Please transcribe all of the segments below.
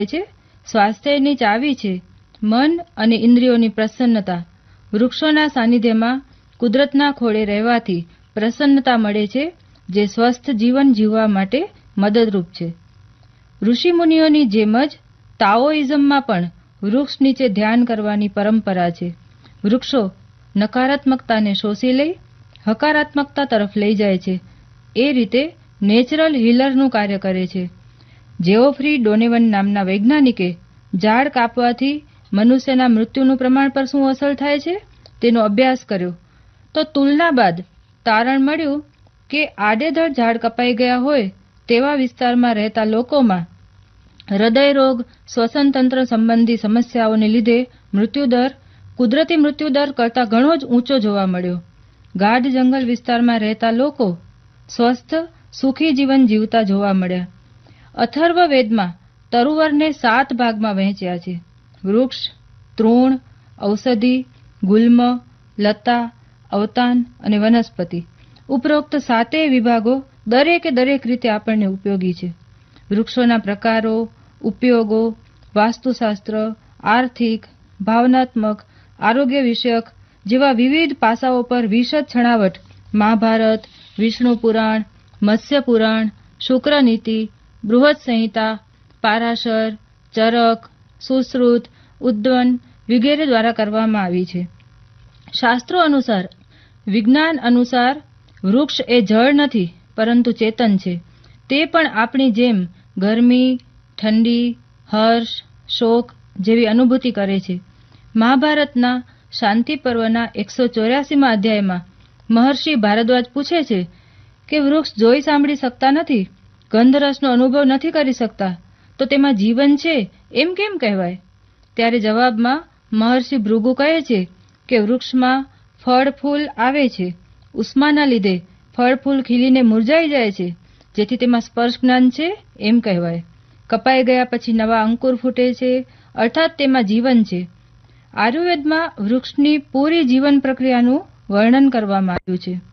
છે. સ્વાસ્થ્યની ચાવી છે મન અને ઇન્દ્રિયોની પ્રસન્નતા. વૃક્ષોના સાનિધ્યમાં કુદરતના ખોળે રહેવાથી પ્રસન્નતા મળે છે, જે સ્વસ્થ જીવન જીવવા માટે મદદરૂપ છે. ઋષિમુનિઓની જેમ જ તાઓઇઝમમાં પણ વૃક્ષ નીચે ધ્યાન કરવાની પરંપરા છે. વૃક્ષો નકારાત્મકતાને શોષી લઈ હકારાત્મકતા તરફ લઈ જાય છે. એ રીતે નેચરલ હીલરનું કાર્ય કરે છે. જેઓફ્રી ડોનેવન નામના વૈજ્ઞાનિકે ઝાડ કાપવાથી મનુષ્યના મૃત્યુનું પ્રમાણ પર શું અસર થાય છે તેનો અભ્યાસ કર્યો, તો તુલના બાદ તારણ મળ્યું કે આડેધડ ઝાડ કપાઈ ગયા હોય તેવા વિસ્તારમાં રહેતા લોકોમાં હૃદયરોગ, શ્વસનતંત્ર સંબંધી સમસ્યાઓને લીધે મૃત્યુદર કુદરતી મૃત્યુદર કરતાં ઘણો જ ઊંચો જોવા મળ્યો. ગાઢ જંગલ વિસ્તારમાં રહેતા લોકો સ્વસ્થ, સુખી જીવન જીવતા જોવા મળ્યા. અથર્વવેદમાં તરુવરને 7 ભાગમાં વહેંચ્યા છે: વૃક્ષ, તૃણ, ઔષધિ, ગુલ્મ, લતા, અવતાન અને વનસ્પતિ. ઉપરોક્ત 7 વિભાગો દરેક રીતે આપણને ઉપયોગી છે. વૃક્ષોના પ્રકારો, ઉપયોગો, વાસ્તુશાસ્ત્ર, આર્થિક, ભાવનાત્મક, આરોગ્ય વિષયક જેવા વિવિધ પાસાઓ પર વિશદ છણાવટ મહાભારત, વિષ્ણુ પુરાણ, મત્સ્ય પુરાણ, શુક્રનીતિ, બૃહદ સંહિતા, પારાશર, ચરક, સુશ્રુત, ઉદ્વન વગેરે દ્વારા કરવામાં આવી છે. શાસ્ત્રો અનુસાર, વિજ્ઞાન અનુસાર વૃક્ષ એ જળ નથી પરંતુ ચેતન છે. તે પણ આપણી જેમ ગરમી, ઠંડી, હર્ષ, શોક જેવી અનુભૂતિ કરે છે. મહાભારતના શાંતિ પર્વના 184માં અધ્યાયમાં મહર્ષિ ભારદ્વાજ પૂછે છે કે વૃક્ષ જોઈ સાંભળી શકતા નથી, ગંધરસનો અનુભવ નથી કરી શકતા, તો તેમાં જીવન છે એમ કેમ કહેવાય? ત્યારે જવાબમાં મહર્ષિ ભૃગુ કહે છે કે વૃક્ષમાં ફળ ફૂલ આવે છે. ઉષ્માના લીધે ફળ ફૂલ ખીલીને મુરઝાઈ જાય છે, જેથી તેમાં સ્પર્શ જ્ઞાન છે એમ કહેવાય. કપાઈ ગયા પછી નવા અંકુર ફૂટે છે, અર્થાત તેમાં જીવન છે. આયુર્વેદમાં વૃક્ષની પૂરી જીવન પ્રક્રિયાનું વર્ણન કરવામાં આવ્યું છે.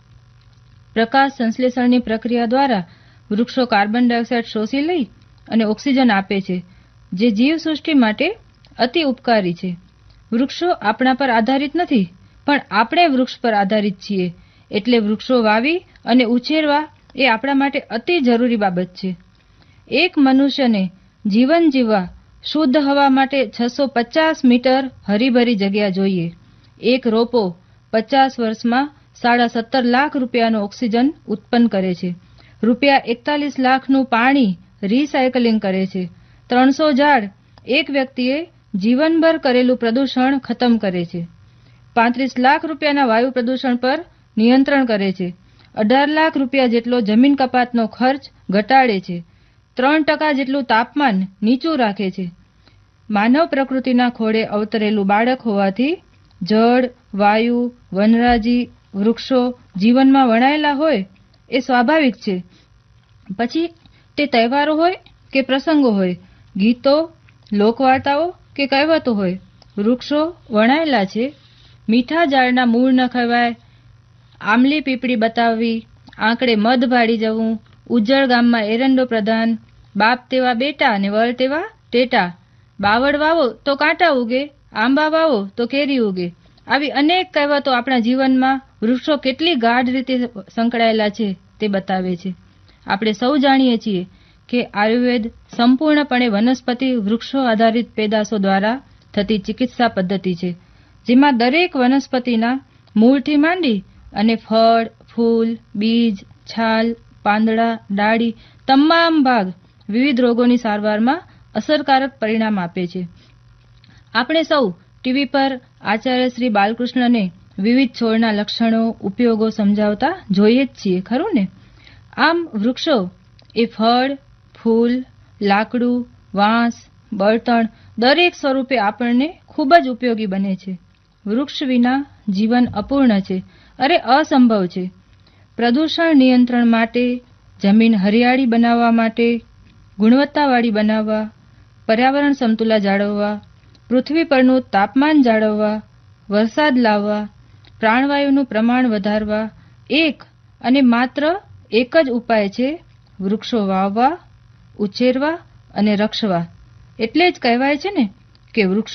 પ્રકાશ સંશ્લેષણની પ્રક્રિયા દ્વારા વૃક્ષો કાર્બન ડાયોક્સાઇડ શોષી લઈ અને ઓક્સિજન આપે છે, જે જીવસૃષ્ટિ માટે અતિ ઉપકારી છે. વૃક્ષો આપણા પર આધારિત નથી, પણ આપણે વૃક્ષ પર આધારિત છીએ. એટલે વૃક્ષો વાવી અને ઉછેરવા એ આપણા માટે અતિ જરૂરી બાબત છે. એક મનુષ્યને જીવન જીવવા શુદ્ધ હવા માટે 650 મીટર હરીભરી જગ્યા જોઈએ. એક રોપો 50 વર્ષમાં 17.5 લાખ રૂપિયાનો ઓક્સિજન ઉત્પન્ન કરે છે. ₹41 લાખનું પાણી રિસાયકલિંગ કરે છે. 300 ઝાડ એક વ્યક્તિએ જીવનભર કરેલું પ્રદૂષણ ખતમ કરે છે. 35 લાખ રૂપિયાના વાયુ પ્રદૂષણ પર નિયંત્રણ કરે છે. 18 લાખ રૂપિયા જેટલો જમીન કપાતનો ખર્ચ ઘટાડે છે. 3% જેટલું તાપમાન નીચું રાખે છે. માનવ પ્રકૃતિના ખોળે અવતરેલું બાળક હોવાથી જળ, વાયુ, વનરાજી, વૃક્ષો જીવનમાં વણાયેલા હોય એ સ્વાભાવિક છે. પછી તે તહેવારો હોય કે પ્રસંગો હોય, ગીતો, લોકવાર્તાઓ કે કહેવતો હોય, વૃક્ષો વણાયેલા છે. મીઠા ઝાડના મૂળ ન ખવાય, આમલી પીપળી બતાવવી, આંકડે મધ ભાડી જવું, ઉજ્જળ ગામમાં એરંડો પ્રધાન, બાપ તેવા બેટા અને વર તેવા ટેટા, બાવળ વાવો તો કાંટા ઉગે, આંબા વાવો તો કેરી ઉગે. આવી અનેક કહેવતો આપણા જીવનમાં વૃક્ષો કેટલી ગાઢ રીતે સંકળાયેલા છે તે બતાવે છે. આપણે સૌ જાણીએ છીએ કે આયુર્વેદ સંપૂર્ણપણે વનસ્પતિ વૃક્ષો આધારિત પેદાશો દ્વારા થતી ચિકિત્સા પદ્ધતિ છે, જેમાં દરેક વનસ્પતિના મૂળથી માંડી અને ફળ, ફૂલ, બીજ, છાલ, પાંદડા, ડાળી તમામ ભાગ વિવિધ રોગોની સારવારમાં અસરકારક પરિણામ આપે છે. આપણે સૌ ટીવી પર આચાર્ય શ્રી બાલકૃષ્ણને વિવિધ છોડના લક્ષણો, ઉપયોગો સમજાવતા જોઈએ જ છીએ, ખરું ને? આમ વૃક્ષો એ ફળ, ફૂલ, લાકડું, વાંસ, બળતણ દરેક સ્વરૂપે આપણને ખૂબ જ ઉપયોગી બને છે. વૃક્ષ વિના જીવન અપૂર્ણ છે, અરે અસંભવ છે. પ્રદૂષણ નિયંત્રણ માટે, જમીન હરિયાળી બનાવવા માટે, ગુણવત્તાવાળી બનાવવા, પર્યાવરણ સમતુલા જાળવવા, પૃથ્વી પરનું તાપમાન જાળવવા, વરસાદ લાવવા, પ્રાણવાયુનું પ્રમાણ વધારવા એક અને માત્ર એક જ ઉપાય છે: વૃક્ષો વાવવા, ઉછેરવા અને રક્ષવા. એટલે જ કહેવાય છે ને કે વૃક્ષ